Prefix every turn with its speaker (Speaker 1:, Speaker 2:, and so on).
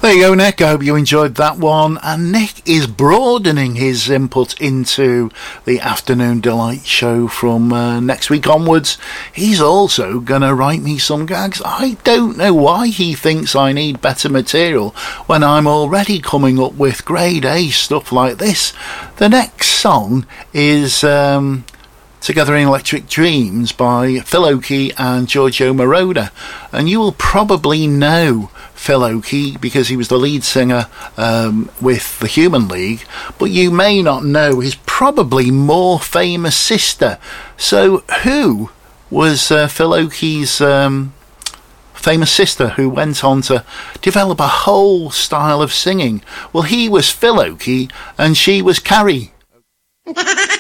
Speaker 1: There you go, Nick. I hope you enjoyed that one. And Nick is broadening his input into the Afternoon Delight show from next week onwards. He's also going to write me some gags. I don't know why he thinks I need better material when I'm already coming up with grade A stuff like this. The next song is Together in Electric Dreams by Phil Oakey and Giorgio Moroder. And you will probably know Phil Oakey because he was the lead singer with the Human League, but you may not know his probably more famous sister. So who was Phil Oakey's famous sister who went on to develop a whole style of singing? Well, he was Phil Oakey and she was Carrie.